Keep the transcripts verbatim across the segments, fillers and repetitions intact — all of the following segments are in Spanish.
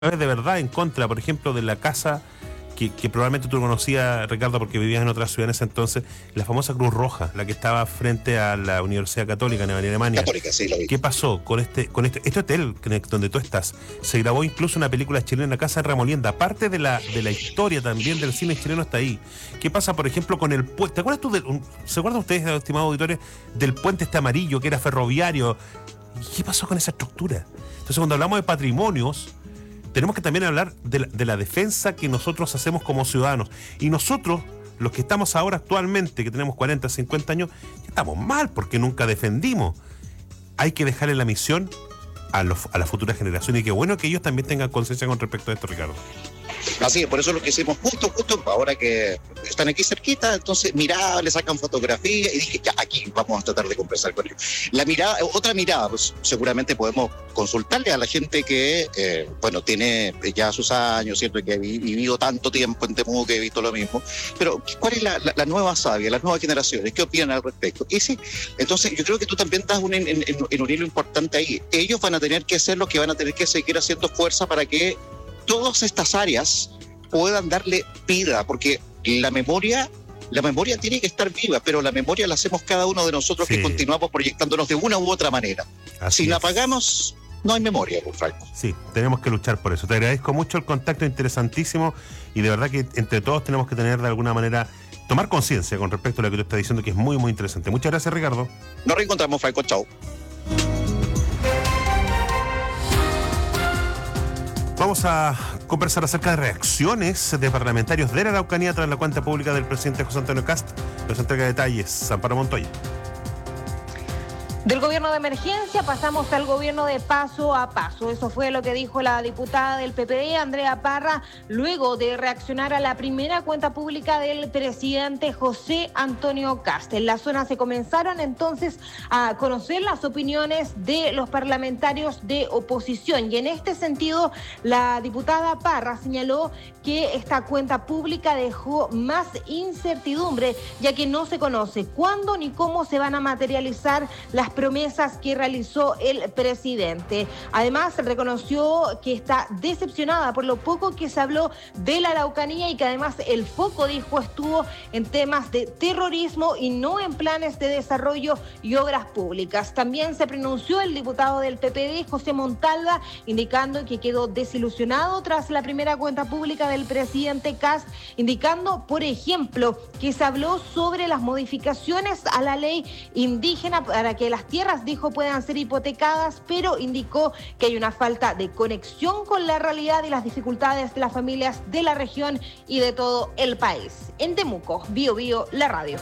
de verdad en contra, por ejemplo, de la casa que, que probablemente tú conocías, Ricardo, porque vivías en otra ciudad en ese entonces, la famosa Cruz Roja, la que estaba frente a la Universidad Católica en Alemania. Católica, sí, lo vi. ¿Qué pasó con este, con este, este hotel donde tú estás? Se grabó incluso una película chilena, Casa de Ramolienda. Parte de la, de la historia también del cine chileno está ahí. ¿Qué pasa, por ejemplo, con el puente? ¿Te acuerdas tú del, un, ¿Se acuerdan ustedes, estimados auditores, del puente este amarillo que era ferroviario? ¿Y qué pasó con esa estructura? Entonces, cuando hablamos de patrimonios, tenemos que también hablar de la, de la defensa que nosotros hacemos como ciudadanos. Y nosotros, los que estamos ahora actualmente, que tenemos cuarenta, cincuenta años, ya estamos mal porque nunca defendimos. Hay que dejarle la misión a, los, a las futuras generaciones, y qué bueno que ellos también tengan conciencia con respecto a esto, Ricardo. Así es, por eso es lo que hicimos justo, justo ahora que están aquí cerquita, entonces miraba, le sacan fotografía y dije, ya, aquí vamos a tratar de conversar con ellos. La mirada, otra mirada, pues seguramente podemos consultarle a la gente que, eh, bueno, tiene ya sus años, ¿cierto? Y que ha vivido tanto tiempo en Temuco, que he visto lo mismo, pero ¿cuál es la, la, la nueva savia, las nuevas generaciones? ¿Qué opinan al respecto? Y sí, entonces yo creo que tú también estás un, en, en, en un hilo importante ahí. Ellos van a tener que ser los que van a tener que seguir haciendo fuerza para que todas estas áreas puedan darle vida, porque la memoria, la memoria tiene que estar viva, pero la memoria la hacemos cada uno de nosotros, sí, que continuamos proyectándonos de una u otra manera. Así si la apagamos, no hay memoria, Franco. Sí, tenemos que luchar por eso. Te agradezco mucho el contacto, interesantísimo, y de verdad que entre todos tenemos que tener de alguna manera, tomar conciencia con respecto a lo que tú estás diciendo, que es muy, muy interesante. Muchas gracias, Ricardo. Nos reencontramos, Franco. Chao. Vamos a conversar acerca de reacciones de parlamentarios de la Araucanía tras la cuenta pública del presidente José Antonio Kast. Nos entrega detalles Amparo Montoya. Del gobierno de emergencia pasamos al gobierno de paso a paso. Eso fue lo que dijo la diputada del P P D, Andrea Parra, luego de reaccionar a la primera cuenta pública del presidente José Antonio Kast. En la zona se comenzaron entonces a conocer las opiniones de los parlamentarios de oposición, y en este sentido la diputada Parra señaló que esta cuenta pública dejó más incertidumbre, ya que no se conoce cuándo ni cómo se van a materializar las promesas que realizó el presidente. Además, reconoció que está decepcionada por lo poco que se habló de la Araucanía, y que además el foco, dijo, estuvo en temas de terrorismo y no en planes de desarrollo y obras públicas. También se pronunció el diputado del P P D, José Montalva, indicando que quedó desilusionado tras la primera cuenta pública del presidente Kast, indicando, por ejemplo, que se habló sobre las modificaciones a la ley indígena para que las tierras, dijo, puedan ser hipotecadas, pero indicó que hay una falta de conexión con la realidad y las dificultades de las familias de la región y de todo el país. En Temuco, Bio Bio, la radio.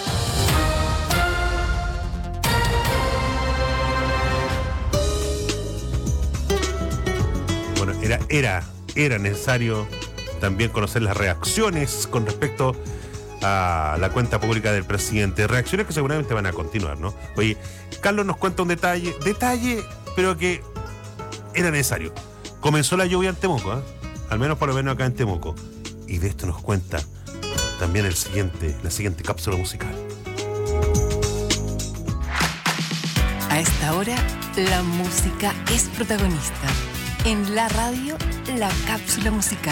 Bueno, era, era, era necesario también conocer las reacciones con respecto a la cuenta pública del presidente. Reacciones que seguramente van a continuar, ¿no? Oye, Carlos nos cuenta un detalle, detalle, pero que era necesario. Comenzó la lluvia en Temuco, ¿eh? Al menos por lo menos acá en Temuco. Y de esto nos cuenta también el siguiente, la siguiente cápsula musical. A esta hora, la música es protagonista. En la radio, la cápsula musical.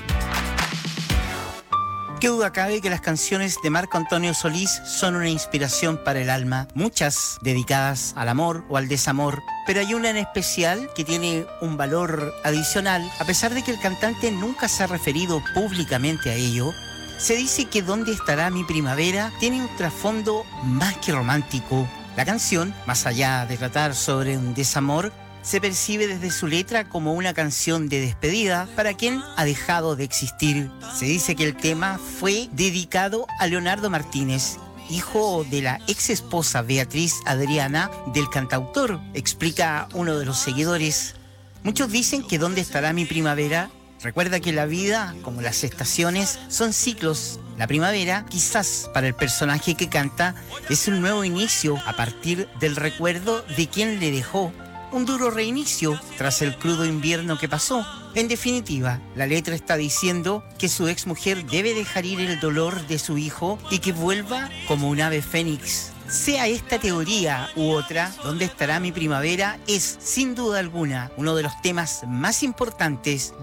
Qué duda cabe que las canciones de Marco Antonio Solís son una inspiración para el alma, muchas dedicadas al amor o al desamor, pero hay una en especial que tiene un valor adicional. A pesar de que el cantante nunca se ha referido públicamente a ello, se dice que ¿Dónde estará mi primavera? Tiene un trasfondo más que romántico. La canción, más allá de tratar sobre un desamor, se percibe desde su letra como una canción de despedida para quien ha dejado de existir. Se dice que el tema fue dedicado a Leonardo Martínez, hijo de la ex esposa Beatriz Adriana del cantautor, explica uno de los seguidores. Muchos dicen que ¿Dónde estará mi primavera? Recuerda que la vida, como las estaciones, son ciclos. La primavera, quizás para el personaje que canta, es un nuevo inicio a partir del recuerdo de quien le dejó. Un duro reinicio tras el crudo invierno que pasó. En definitiva, la letra está diciendo que su exmujer debe dejar ir el dolor de su hijo y que vuelva como un ave fénix. Sea esta teoría u otra, ¿dónde estará mi primavera? Es, sin duda alguna, uno de los temas más importantes